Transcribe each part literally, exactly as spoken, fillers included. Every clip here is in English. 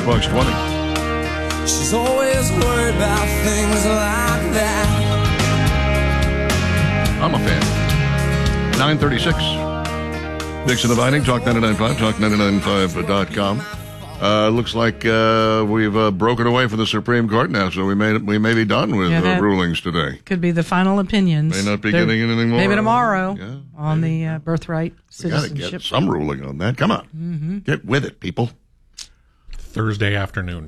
bucks twenty. She's always worried about things like that. I'm a fan. nine thirty-six. Dixon and Vining, Talk ninety-nine point five, talk ninety-nine point five dot com. Uh, looks like uh, we've uh, broken away from the Supreme Court now, so we may we may be done with Yeah, uh, that rulings today. Could be the final opinions. May not be They're- getting anything more. Maybe tomorrow Yeah, on maybe. the uh, birthright We got to citizenship. get some ruling on that. Come on. Mm-hmm. Get with it, people. Thursday afternoon.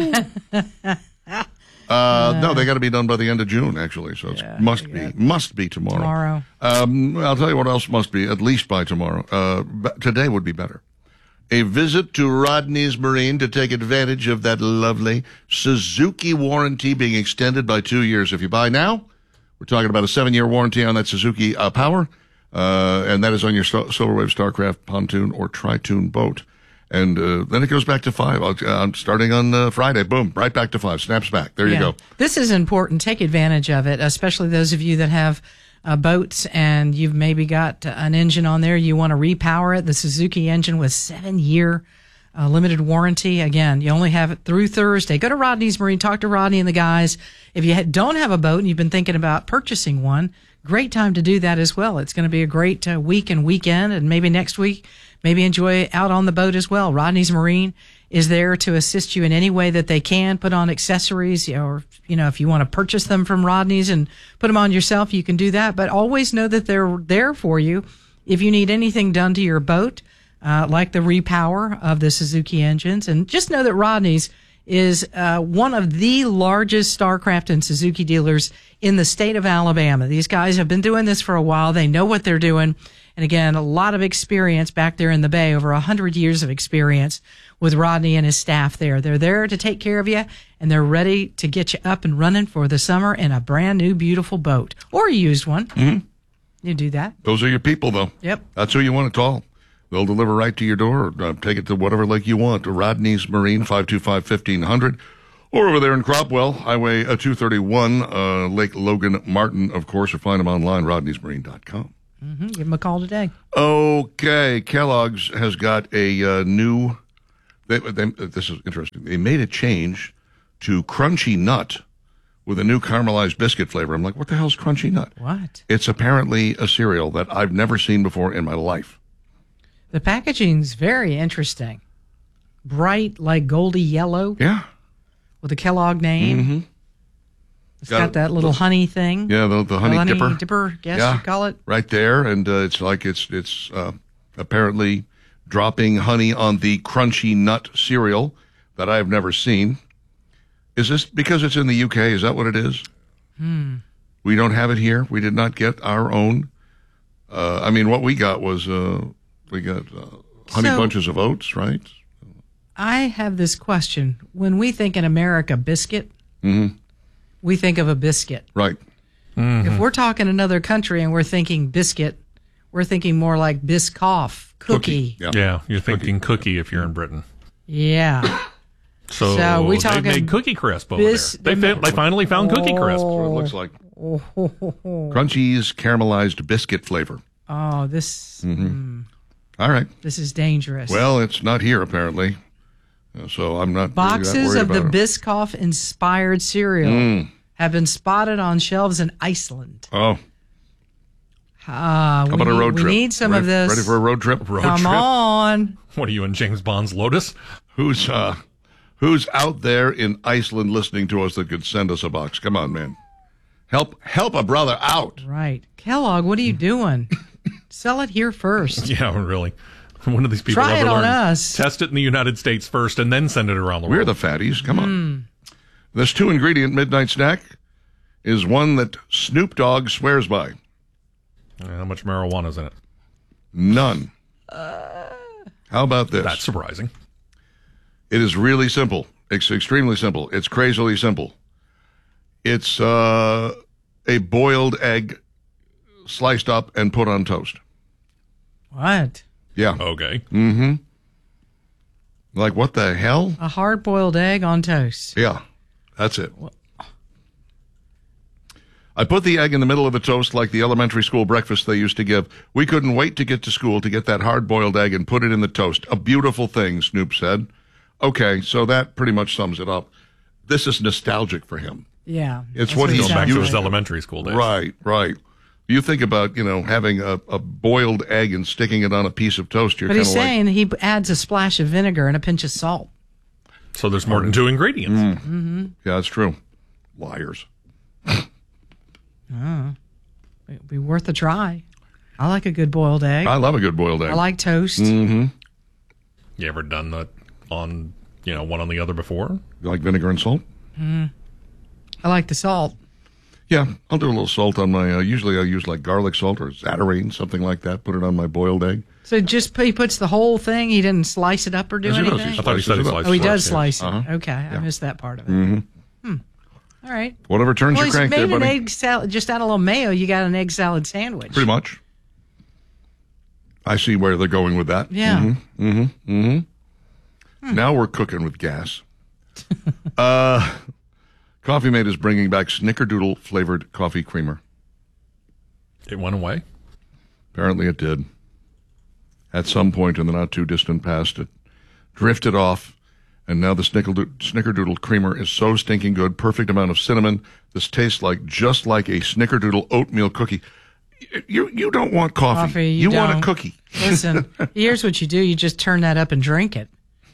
Uh, no, they got to be done by the end of June, actually. So it Yeah, must I be get- must be tomorrow. Tomorrow. Um, I'll tell you what else must be at least by tomorrow. Uh, but today would be better. A visit to Rodney's Marine to take advantage of that lovely Suzuki warranty being extended by two years. If you buy now, we're talking about a seven-year warranty on that Suzuki uh, Power, uh, and that is on your Sto- Silverwave Starcraft pontoon or Tritoon boat. And uh, then it goes back to five. I'll, uh, starting on uh, Friday, boom, right back to five. Snaps back. There you Yeah. go. This is important. Take advantage of it, especially those of you that have uh, boats and you've maybe got an engine on there. You want to repower it. The Suzuki engine with seven-year uh, limited warranty. Again, you only have it through Thursday. Go to Rodney's Marine. Talk to Rodney and the guys. If you ha- don't have a boat and you've been thinking about purchasing one, great time to do that as well. It's going to be a great uh, week and weekend, and maybe next week, maybe enjoy out on the boat as well. Rodney's Marine is there to assist you in any way that they can. Put on accessories, or, you know, if you want to purchase them from Rodney's and put them on yourself, you can do that. But always know that they're there for you if you need anything done to your boat, uh, like the repower of the Suzuki engines. And just know that Rodney's is uh, one of the largest Starcraft and Suzuki dealers in the state of Alabama. These guys have been doing this for a while. They know what they're doing. And again, a lot of experience back there in the Bay, over one hundred years of experience with Rodney and his staff there. They're there to take care of you, and they're ready to get you up and running for the summer in a brand new, beautiful boat or a used one. Mm-hmm. You do that. Those are your people, though. Yep. That's who you want to call. They'll deliver right to your door, or uh, take it to whatever lake you want. Rodney's Marine, five two five, fifteen hundred. Or over there in Cropwell, Highway uh, two thirty-one, uh, Lake Logan Martin, of course, or find them online, rodneys marine dot com. Mm-hmm. Give them a call today. Okay, Kellogg's has got a uh, new, they, they, this is interesting, they made a change to Crunchy Nut with a new caramelized biscuit flavor. I'm like, what the hell is Crunchy Nut? What? It's apparently a cereal that I've never seen before in my life. The packaging's very interesting. Bright, like goldy yellow. Yeah. With a Kellogg name. Mm-hmm. It's Got got it. that little honey thing. Yeah, the, the honey, honey dipper. dipper, guess Yeah, you call it. right there, and uh, it's like it's it's uh, apparently dropping honey on the Crunchy Nut cereal that I have never seen. Is this because it's in the U K? Is that what it is? Hmm. We don't have it here. We did not get our own. Uh, I mean, what we got was uh, we got uh, honey So- bunches of oats, right? I have this question. When we think in America biscuit, Mm-hmm. we think of a biscuit. Right. If we're talking another country and we're thinking biscuit, we're thinking more like Biscoff, cookie. Yeah. Yeah, you're thinking cookie if you're in Britain. Yeah. So, So we they talking made Cookie Crisp over bis- there. They, fi- they finally found Cookie Crisp. That's what it looks like. Crunchy's caramelized biscuit flavor. Oh, this Mm-hmm. All right. this is dangerous. Well, it's not here apparently, Uh, so I'm not really that Boxes worried of the about it. Biscoff inspired cereal Mm. have been spotted on shelves in Iceland. Oh, Uh, how we about a need, road we trip? need some ready, of this. Ready for a road trip? Road Come trip. on. What are you in James Bond's Lotus? Who's uh, who's out there in Iceland listening to us that could send us a box? Come on, man. Help help a brother out. Right. Kellogg, what are you doing? Sell it here first. Yeah, really. When do these people Try ever it on learn? us. Test it in the United States first and then send it around the We're world. the fatties. Come on. Hmm. This two ingredient midnight snack is one that Snoop Dogg swears by. How much marijuana's in it? None. How about this? That's surprising. It is really simple. It's extremely simple. It's crazily simple. It's uh, a boiled egg sliced up and put on toast. What? Yeah. Okay. Mm-hmm. Like, what the hell? A hard-boiled egg on toast. Yeah, that's it. I put the egg in the middle of the toast like the elementary school breakfast they used to give. We couldn't wait to get to school to get that hard-boiled egg and put it in the toast. A beautiful thing, Snoop said. Okay, so that pretty much sums it up. This is nostalgic for him. Yeah. It's that's what it he's Going back sounds to his like. elementary school days. Right, right. You think about, you know, having a, a boiled egg and sticking it on a piece of toast. You're But kind of he's like, saying he adds a splash of vinegar and a pinch of salt. So there's more than two ingredients. Mm-hmm. yeah, that's true. Liars. It'd be worth a try. I like a good boiled egg. I love a good boiled egg. I like toast. Mm. You ever done that on, you know, one on the other before? You like vinegar and salt? I like the salt. Yeah, I'll do a little salt on my, uh, usually I use like garlic salt or Zatarain, something like that. Put it on my boiled egg. So just he puts the whole thing. He didn't slice it up or do Yes, he does. anything. He I thought he said he Slices it up. sliced Oh, he it. does yes. slice it. Uh-huh. Okay, I missed that part of it. Mm-hmm. Hmm. All right. Whatever turns Well, your he's crank made there, an buddy. egg salad. Just add a little mayo. You got an egg salad sandwich. Pretty much. I see where they're going with that. Yeah. Hmm. Now we're cooking with gas. uh, Coffee Mate is bringing back Snickerdoodle flavored coffee creamer. It went away. Apparently it did. At some point in the not too distant past, it drifted off, and now the Snickerdoodle, Snickerdoodle creamer is so stinking good. Perfect amount of cinnamon. This tastes like just like a Snickerdoodle oatmeal cookie. You you don't want coffee. Coffee, you want a don't. cookie. Listen, here's what you do. You just turn that up and drink it.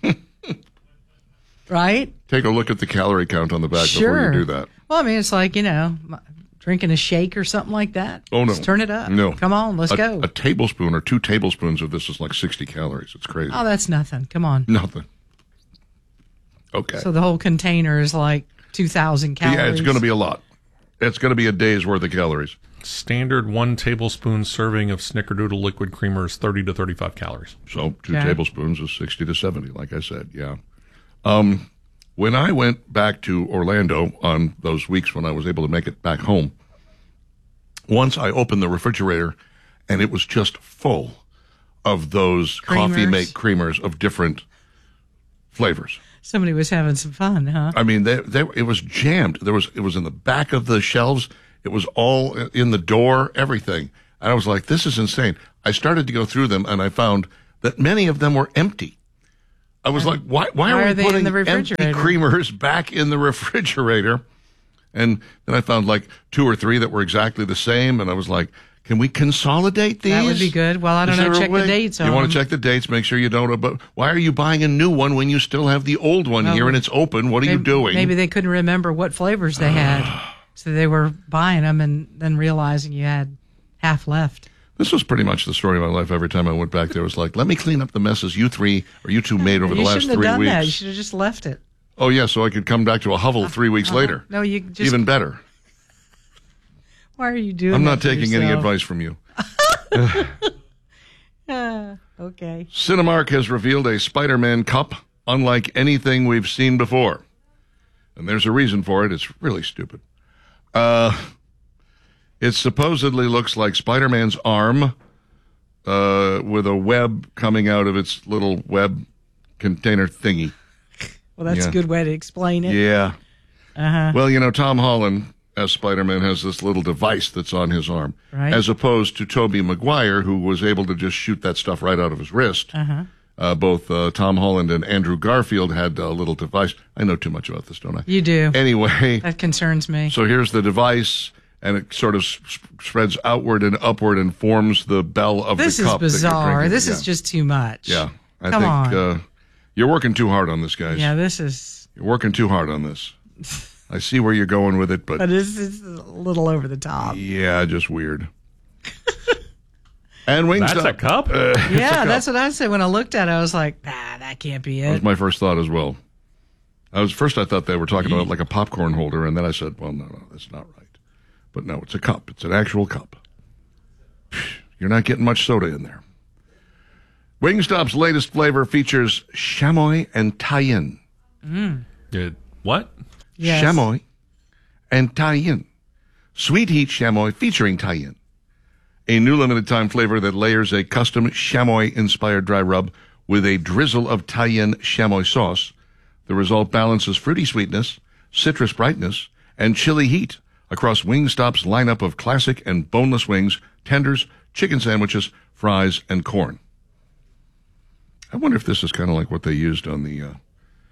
Right? Take a look at the calorie count on the back Sure. before you do that. Well, I mean, it's like, you know, drinking a shake or something like that. Oh, no. Let's turn it up. No. Come on, let's a, go. A tablespoon or two tablespoons of this is like sixty calories. It's crazy. Oh, that's nothing. Come on. Nothing. Okay. So the whole container is like two thousand calories. yeah, it's going to be a lot. It's going to be a day's worth of calories. Standard one tablespoon serving of Snickerdoodle liquid creamer is thirty to thirty-five calories. So two Okay. tablespoons is sixty to seventy, like I said. Yeah. Um, when I went back to Orlando on those weeks when I was able to make it back home, once I opened the refrigerator and it was just full of those Coffee Creamers. Mate creamers of different flavors. Somebody was having some fun, huh? I mean, they, they, it was jammed. There was, it was in the back of the shelves. It was all in the door, everything. And I was like, this is insane. I started to go through them, and I found that many of them were empty. I was like, why, why, Why are are we they in putting the empty refrigerator? creamers back in the refrigerator? And then I found like two or three that were exactly the same, and I was like, can we consolidate these? That would be good. Well, I don't Is know. there a Check the way? dates You on want to them. check the dates, make sure you don't. But why are you buying a new one when you still have the old one Well, here and it's open? What are maybe, you doing? Maybe they couldn't remember what flavors they had. So they were buying them and then realizing you had half left. This was pretty much the story of my life. Every time I went back there, it was like, let me clean up the messes you three or you two made over the you last shouldn't have three done weeks. that. You should have just left it. Oh, yeah, so I could come back to a hovel three weeks later. No, you just. Even better. Why are you doing I'm that not to taking any yourself? advice from you. Ah, okay. Cinemark has revealed a Spider-Man cup unlike anything we've seen before. And there's a reason for it. It's really stupid. Uh, it supposedly looks like Spider-Man's arm uh, with a web coming out of its little web container thingy. Well, that's Yeah. a good way to explain it. Yeah. Uh-huh. Well, you know, Tom Holland, as Spider-Man, has this little device that's on his arm, Right. as opposed to Tobey Maguire, who was able to just shoot that stuff right out of his wrist. Uh-huh. Uh, both uh, Tom Holland and Andrew Garfield had a little device. I know too much about this, don't I? You do. Anyway, That concerns me. so here's the device, and it sort of s- spreads outward and upward and forms the bell of This the is cup. that you're bizarre. drinking. This Yeah. is just too much. Yeah. I Come think on. Uh, you're working too hard on this, guys. Yeah, this is. You're working too hard on this. I see where you're going with it, but But it's, it's a little over the top. yeah, just weird. And Wingstop. That's a cup? Uh, it's a Yeah, cup. that's what I said. When I looked at it, I was like, ah, that can't be That was it. my first thought as well. I was first I thought they were talking about like a popcorn holder, and then I said, well, no, no, that's not right. But no, it's a cup. It's an actual cup. You're not getting much soda in there. Wingstop's latest flavor features chamois and cayenne. It, what? Yes. Chamois and cayenne. Sweet heat chamois featuring cayenne. A new limited time flavor that layers a custom chamois inspired dry rub with a drizzle of cayenne chamois sauce. The result balances fruity sweetness, citrus brightness, and chili heat across Wingstop's lineup of classic and boneless wings, tenders, chicken sandwiches, fries, and corn. I wonder if this is kind of like what they used on the uh,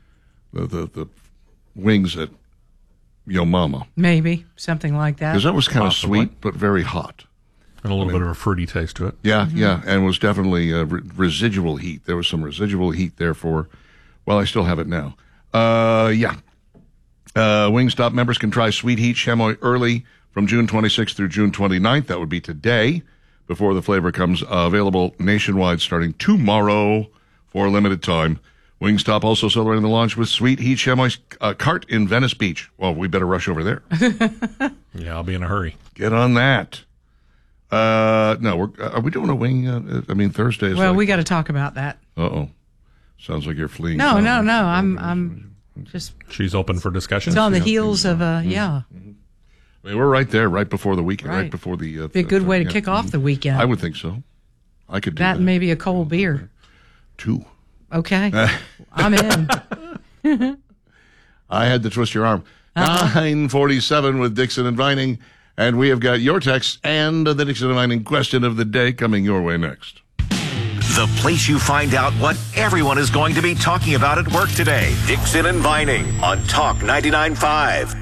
the, the, the wings at Yo Mama. Maybe something like that. Because that was kind of Possibly. sweet, but very hot. And a little bit of a fruity taste to it. Yeah, yeah, and it was definitely uh, re- residual heat. There was some residual heat there for, well, I still have it now. Uh, yeah. Uh, Wingstop members can try Sweet Heat Chamois early from June twenty-sixth through June twenty-ninth. That would be today, before the flavor comes uh, available nationwide starting tomorrow for a limited time. Wingstop also celebrating the launch with Sweet Heat Chamois uh, cart in Venice Beach. Well, we better rush over there. Yeah, I'll be in a hurry. Get on that. Uh, no, we're, are we doing a wing? Uh, I mean, Thursday is well, like, we got to talk about that. Uh-oh. Sounds like you're fleeing. No, town. no, no. I'm, I'm just. She's open for discussion. It's on the heels of, uh, yeah. I mean, we're right there, right before the weekend, right, Right. before the. Uh, Be a good way to yeah. kick off the weekend. I would think so. I could do that that. and maybe a cold beer. Two. Okay. I'm in. I had to twist your arm. Uh-huh. nine forty-seven with Dixon and Vining. And we have got your text and the Dixon and Vining question of the day coming your way next. The place you find out what everyone is going to be talking about at work today. Dixon and Vining on Talk ninety-nine point five.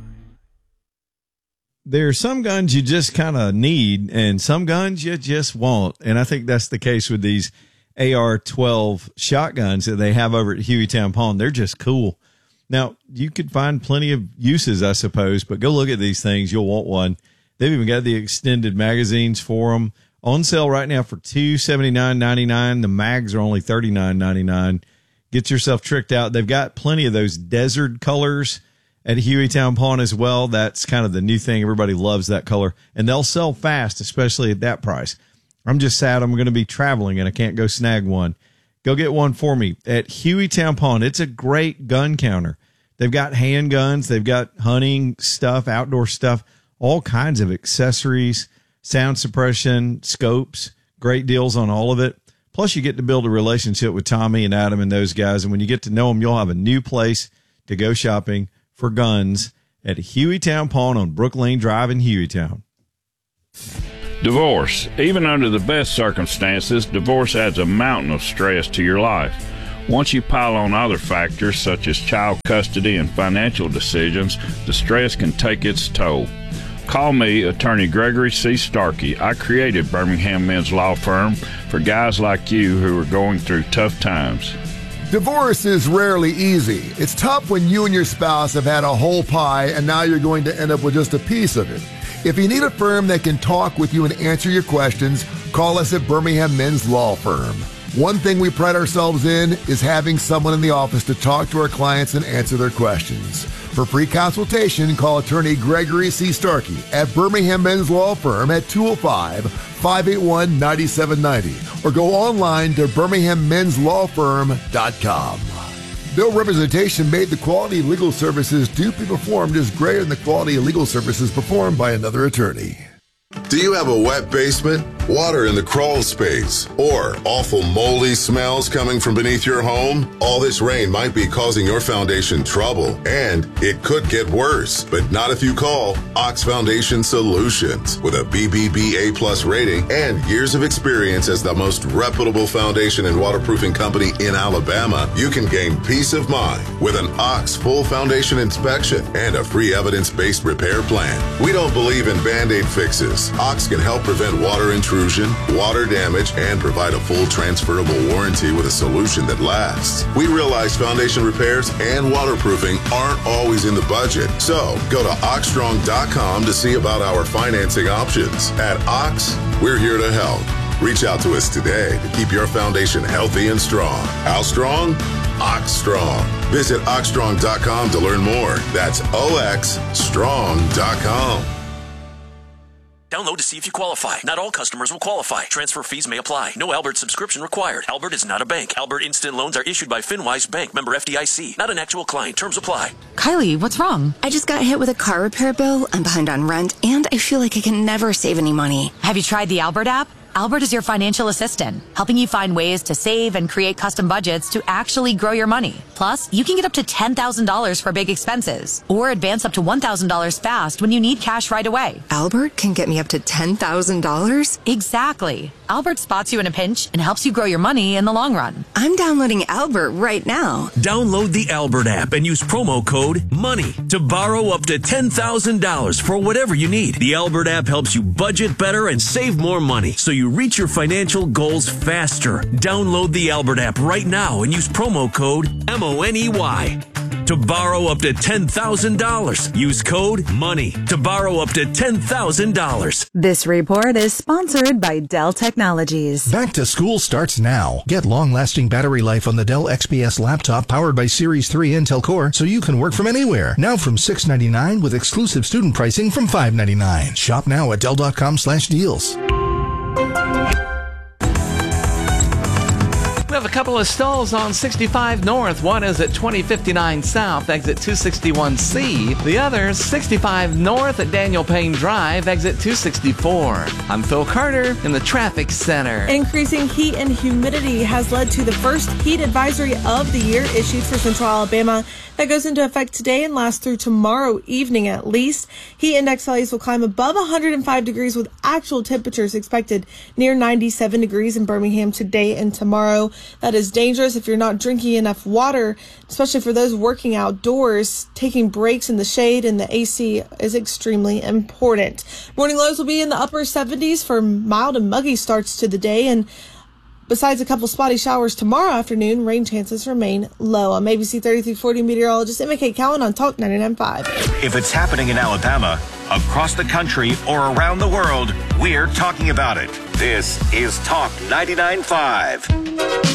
There are some guns you just kind of need and some guns you just want. And I think that's the case with these A R twelve shotguns that they have over at Hueytown Pawn. They're just cool. Now, you could find plenty of uses, I suppose, but go look at these things. You'll want one. They've even got the extended magazines for them. On sale right now for two hundred seventy-nine dollars and ninety-nine cents. The mags are only thirty-nine dollars and ninety-nine cents. Get yourself tricked out. They've got plenty of those desert colors at Hueytown Pawn as well. That's kind of the new thing. Everybody loves that color. And they'll sell fast, especially at that price. I'm just sad I'm going to be traveling and I can't go snag one. Go get one for me at Hueytown Pawn. It's a great gun counter. They've got handguns. They've got hunting stuff, outdoor stuff, all kinds of accessories, sound suppression, scopes, great deals on all of it. Plus, you get to build a relationship with Tommy and Adam and those guys. And when you get to know them, you'll have a new place to go shopping for guns at Hueytown Pawn on Brook Lane Drive in Hueytown. Divorce. Even under the best circumstances, divorce adds a mountain of stress to your life. Once you pile on other factors such as child custody and financial decisions, the stress can take its toll. Call me, Attorney Gregory C. Starkey. I created Birmingham Men's Law Firm for guys like you who are going through tough times. Divorce is rarely easy. It's tough when you and your spouse have had a whole pie and now you're going to end up with just a piece of it. If you need a firm that can talk with you and answer your questions, call us at Birmingham Men's Law Firm. One thing we pride ourselves in is having someone in the office to talk to our clients and answer their questions. For free consultation, call Attorney Gregory C. Starkey at Birmingham Men's Law Firm at two oh five, five eight one, nine seven nine oh or go online to birmingham men's law firm dot com. Bill representation made the quality legal services Dupuy performed is greater than the quality of legal services performed by another attorney. Do you have a wet basement, water in the crawl space, or awful moldy smells coming from beneath your home? All this rain might be causing your foundation trouble, and it could get worse, but not if you call Ox Foundation Solutions. With a B B B A plus rating and years of experience as the most reputable foundation and waterproofing company in Alabama, you can gain peace of mind with an Ox full foundation inspection and a free evidence-based repair plan. We don't believe in Band-Aid fixes. Ox can help prevent water intrusion, water damage, and provide a full transferable warranty with a solution that lasts. We realize foundation repairs and waterproofing aren't always in the budget. So go to ox strong dot com to see about our financing options. At Ox, we're here to help. Reach out to us today to keep your foundation healthy and strong. How strong? Ox Strong. Visit ox strong dot com to learn more. That's O X strong dot com. Download to see if you qualify. Not all customers will qualify. Transfer fees may apply. No Albert subscription required. Albert is not a bank. Albert Instant Loans are issued by FinWise Bank, member F D I C. Not an actual client. Terms apply. Kylie, what's wrong? I just got hit with a car repair bill. I'm behind on rent, and I feel like I can never save any money. Have you tried the Albert app? Albert is your financial assistant, helping you find ways to save and create custom budgets to actually grow your money. Plus, you can get up to ten thousand dollars for big expenses or advance up to one thousand dollars fast when you need cash right away. Albert can get me up to ten thousand dollars? Exactly. Albert spots you in a pinch and helps you grow your money in the long run. I'm downloading Albert right now. Download the Albert app and use promo code MONEY to borrow up to ten thousand dollars for whatever you need. The Albert app helps you budget better and save more money so you reach your financial goals faster. Download the Albert app right now and use promo code M O N E Y to borrow up to ten thousand dollars. Use code MONEY to borrow up to ten thousand dollars. This report is sponsored by Dell Technologies. Back to school starts now. Get long-lasting battery life on the Dell X P S laptop powered by Series three Intel Core so you can work from anywhere. Now from six ninety-nine with exclusive student pricing from five ninety-nine. Shop now at Dell.com slash deals. We have a couple of stalls on sixty-five North. One is at twenty fifty-nine South, exit two sixty-one C. The other, sixty-five North at Daniel Payne Drive, exit two sixty-four. I'm Phil Carter in the Traffic Center. Increasing heat and humidity has led to the first heat advisory of the year issued for Central Alabama. That goes into effect today and lasts through tomorrow evening at least. Heat index values will climb above one hundred five degrees with actual temperatures expected near ninety-seven degrees in Birmingham today and tomorrow. That is dangerous if you're not drinking enough water, especially for those working outdoors. Taking breaks in the shade and the A C is extremely important. Morning lows will be in the upper seventies for mild and muggy starts to the day, and besides a couple spotty showers tomorrow afternoon, rain chances remain low. I'm A B C thirty-three forty meteorologist Emma Kate Cowan on Talk ninety-nine point five. If it's happening in Alabama, across the country, or around the world, we're talking about it. This is Talk ninety-nine point five.